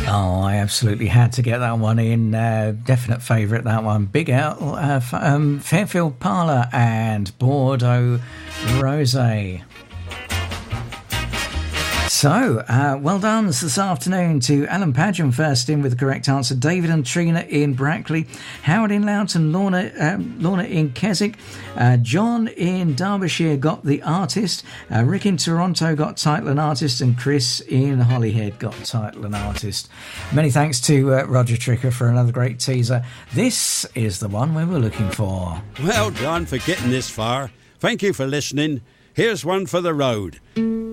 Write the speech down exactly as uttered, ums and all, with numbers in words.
Oh, I absolutely had to get that one in. Uh, definite favourite, that one. Big L, uh, um, Fairfield Parlour and Bordeaux Rosé. So, uh, well done this afternoon to Alan Padgham first in with the correct answer, David and Trina in Brackley, Howard in Loughton, Lorna, um, Lorna in Keswick, uh, John in Derbyshire got the artist, uh, Rick in Toronto got title and artist, and Chris in Holyhead got title and artist. Many thanks to uh, Roger Tricker for another great teaser. This is the one we were looking for. Well done for getting this far. Thank you for listening. Here's one for the road.